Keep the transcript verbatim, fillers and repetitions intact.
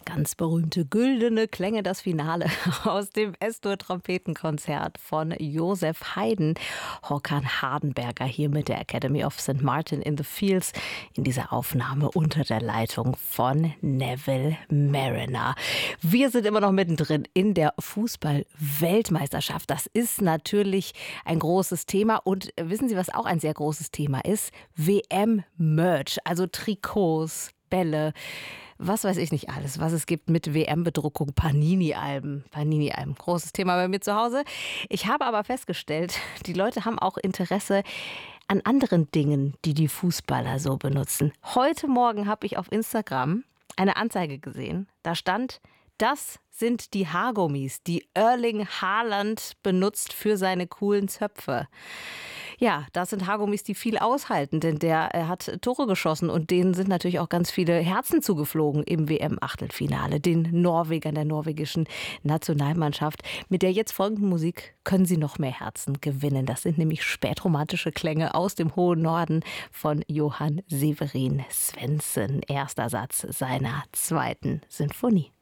Ganz berühmte güldene Klänge, das Finale aus dem S-Dur-Trompetenkonzert von Joseph Haydn. Håkan Hardenberger hier mit der Academy of Saint Martin in the Fields in dieser Aufnahme unter der Leitung von Neville Marriner. Wir sind immer noch mittendrin in der Fußball-Weltmeisterschaft. Das ist natürlich ein großes Thema und wissen Sie, was auch ein sehr großes Thema ist? W M-Merch, also Trikots, Bälle, was weiß ich nicht alles, was es gibt mit W M-Bedruckung, Panini-Alben. Panini-Alben, großes Thema bei mir zu Hause. Ich habe aber festgestellt, die Leute haben auch Interesse an anderen Dingen, die die Fußballer so benutzen. Heute Morgen habe ich auf Instagram eine Anzeige gesehen. Da stand, das sind die Haargummis, die Erling Haaland benutzt für seine coolen Zöpfe. Ja, das sind Haargummis, die viel aushalten, denn der äh, hat Tore geschossen und denen sind natürlich auch ganz viele Herzen zugeflogen im W M-Achtelfinale, den Norwegern, der norwegischen Nationalmannschaft. Mit der jetzt folgenden Musik können sie noch mehr Herzen gewinnen. Das sind nämlich spätromantische Klänge aus dem hohen Norden von Johann Severin Svendsen, erster Satz seiner zweiten Sinfonie.